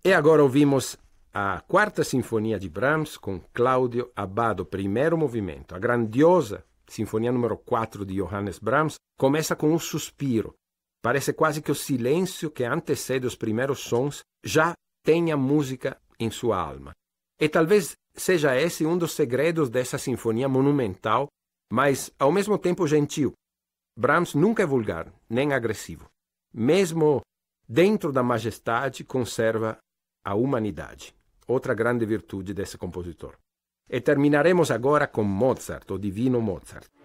E agora ouvimos a quarta sinfonia de Brahms com Claudio Abbado, primeiro movimento. A grandiosa sinfonia número 4 de Johannes Brahms começa com um suspiro. Parece quase que o silêncio que antecede os primeiros sons já tenha música em sua alma. E talvez seja esse um dos segredos dessa sinfonia monumental, mas ao mesmo tempo gentil. Brahms nunca é vulgar, nem agressivo. Mesmo dentro da majestade, conserva a humanidade. Outra grande virtude desse compositor. E terminaremos agora com Mozart, o divino Mozart.